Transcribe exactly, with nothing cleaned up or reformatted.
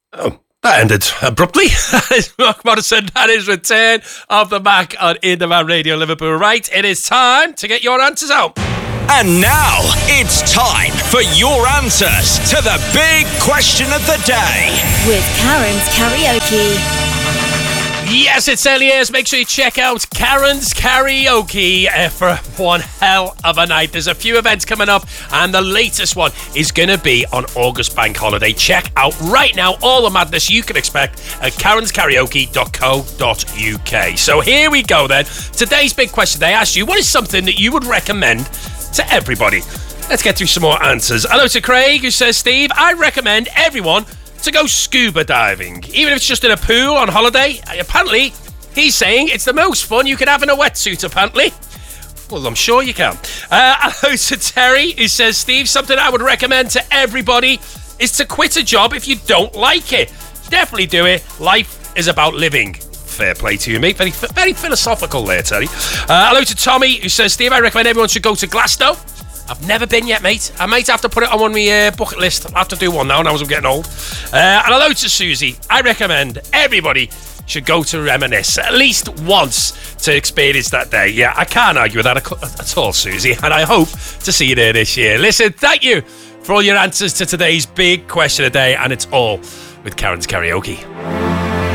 Oh, that ended abruptly. That is Mark Morrison. That is Return of the Mac on In The Van Radio Liverpool. Right, it is time to get your answers out. And now it's time for your answers to the big question of the day. With Karen's Karaoke. Yes, it certainly is. Make sure you check out Karen's Karaoke uh, for one hell of a night. There's a few events coming up, and the latest one is going to be on August Bank Holiday. Check out right now all the madness you can expect at karens karaoke dot co dot uk. So here we go then. Today's big question. They asked you, what is something that you would recommend to everybody? Let's get through some more answers. Hello to Craig, who says, Steve, I recommend everyone to go scuba diving, even if it's just in a pool on holiday. Apparently, he's saying it's the most fun you can have in a wetsuit, apparently. Well, I'm sure you can. Uh, hello to Terry, who says, Steve, something I would recommend to everybody is to quit a job if you don't like it. Definitely do it. Life is about living. Fair play to you, mate. Very, very philosophical there, Terry. Uh, hello to Tommy, who says, Steve, I recommend everyone should go to Glasgow. I've never been yet, mate. I might have to put it on one of my uh, bucket list. I'll have to do one now, now as I'm getting old. Uh, and hello to Susie. I recommend everybody should go to reminisce at least once to experience that day. Yeah, I can't argue with that at all, Susie. And I hope to see you there this year. Listen, thank you for all your answers to today's big question of the day. And it's all with Karen's Karaoke.